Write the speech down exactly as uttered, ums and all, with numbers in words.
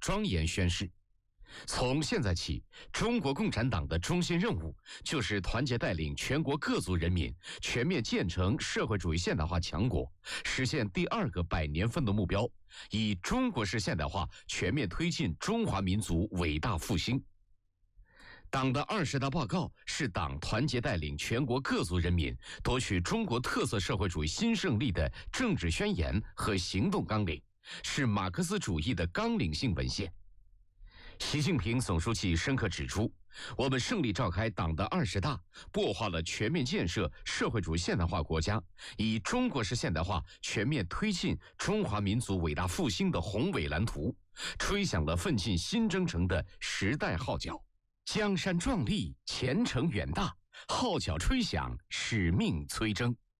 庄严宣誓：从现在起，中国共产党的中心任务就是团结带领全国各族人民全面建成社会主义现代化强国，实现第二个百年奋斗目标，以中国式现代化全面推进中华民族伟大复兴。党的二十大报告是党团结带领全国各族人民夺取中国特色社会主义新胜利的政治宣言和行动纲领，是马克思主义的纲领性文献。习近平总书记深刻指出，我们胜利召开党的二十大，擘画了全面建设社会主义现代化国家，以中国式现代化全面推进中华民族伟大复兴的宏伟蓝图，吹响了奋进新征程的时代号角。江山壮丽，前程远大，号角吹响，使命催征。